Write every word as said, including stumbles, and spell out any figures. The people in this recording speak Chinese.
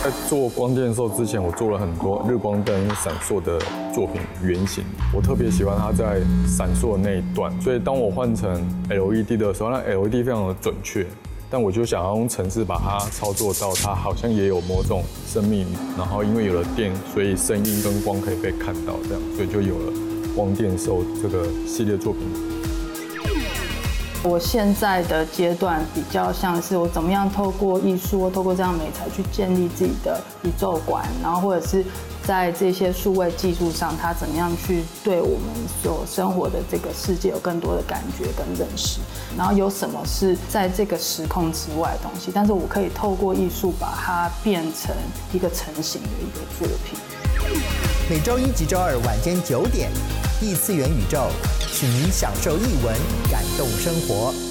在做光电兽之前，我做了很多日光灯闪烁的作品原型。我特别喜欢它在闪烁的那一段，所以当我换成 L E D 的时候，那 L E D 非常的准确。但我就想要用程式把它操作到它好像也有某种生命，然后因为有了电，所以声音跟光可以被看到，这样，所以就有了光电兽这个系列作品。 我现在的阶段比较像是我怎么样透过艺术，透过这样美材去建立自己的宇宙观，然后或者是在这些数位技术上，它怎么样去对我们所生活的这个世界有更多的感觉跟认识，然后有什么是在这个时空之外的东西，但是我可以透过艺术把它变成一个成型的一个作品。 每周一及周二晚间九点，异次元宇宙，请您享受艺文，感动生活。